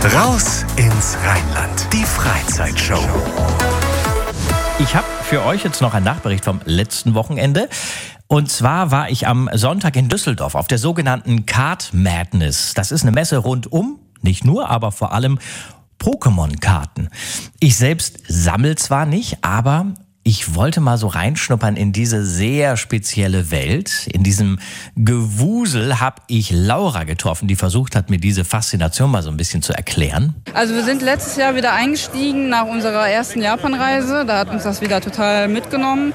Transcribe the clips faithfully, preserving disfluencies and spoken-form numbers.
Raus ins Rheinland. Die Freizeitshow. Ich habe für euch jetzt noch einen Nachbericht vom letzten Wochenende. Und zwar war ich am Sonntag in Düsseldorf auf der sogenannten Card Madness. Das ist eine Messe rundum, nicht nur, aber vor allem Pokémon-Karten. Ich selbst sammle zwar nicht, aber ich wollte mal so reinschnuppern in diese sehr spezielle Welt. In diesem Gewusel habe ich Laura getroffen, die versucht hat, mir diese Faszination mal so ein bisschen zu erklären. Also wir sind letztes Jahr wieder eingestiegen nach unserer ersten Japanreise. Da hat uns das wieder total mitgenommen.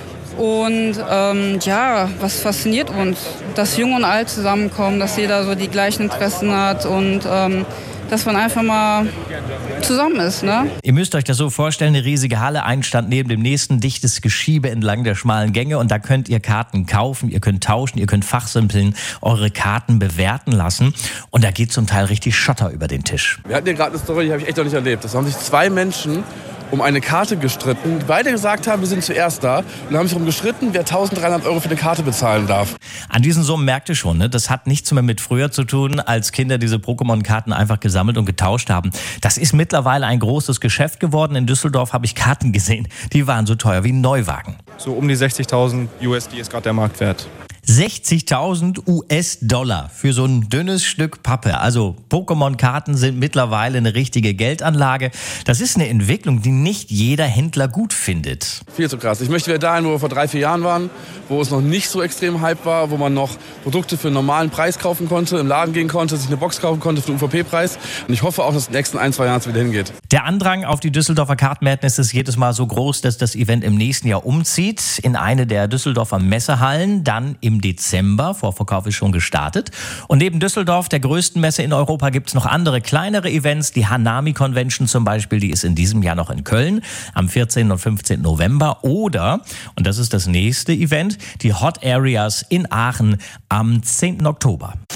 Und ähm, ja, was fasziniert uns? Dass Jung und Alt zusammenkommen, dass jeder so die gleichen Interessen hat und ähm, dass man einfach mal zusammen ist, ne? Ihr müsst euch das so vorstellen, eine riesige Halle, ein Stand neben dem nächsten, dichtes Geschiebe entlang der schmalen Gänge und da könnt ihr Karten kaufen, ihr könnt tauschen, ihr könnt fachsimpeln, eure Karten bewerten lassen und da geht zum Teil richtig Schotter über den Tisch. Wir hatten hier gerade eine Story, die habe ich echt noch nicht erlebt. Das haben sich zwei Menschen um eine Karte gestritten, die beide gesagt haben, wir sind zuerst da und haben sich darum gestritten, wer dreizehnhundert Euro für eine Karte bezahlen darf. An diesen Summen merkt ihr schon, ne? Das hat nichts mehr mit früher zu tun, als Kinder diese Pokémon-Karten einfach gesammelt und getauscht haben. Das ist mittlerweile ein großes Geschäft geworden. In Düsseldorf habe ich Karten gesehen, die waren so teuer wie ein Neuwagen. So um die sechzigtausend U S D ist gerade der Marktwert. sechzigtausend US-Dollar für so ein dünnes Stück Pappe. Also Pokémon-Karten sind mittlerweile eine richtige Geldanlage. Das ist eine Entwicklung, die nicht jeder Händler gut findet. Viel zu krass. Ich möchte wieder dahin, wo wir vor drei, vier Jahren waren, wo es noch nicht so extrem Hype war, wo man noch Produkte für einen normalen Preis kaufen konnte, im Laden gehen konnte, sich eine Box kaufen konnte für den U V P-Preis. Und ich hoffe auch, dass in den nächsten ein, zwei Jahren es wieder hingeht. Der Andrang auf die Düsseldorfer Card Madness ist jedes Mal so groß, dass das Event im nächsten Jahr umzieht in eine der Düsseldorfer Messehallen, dann im Dezember. Vorverkauf ist schon gestartet. Und neben Düsseldorf, der größten Messe in Europa, gibt es noch andere kleinere Events. Die Hanami Convention zum Beispiel, die ist in diesem Jahr noch in Köln am vierzehnten und fünfzehnten November. Oder, und das ist das nächste Event, die Hot Areas in Aachen am zehnten Oktober.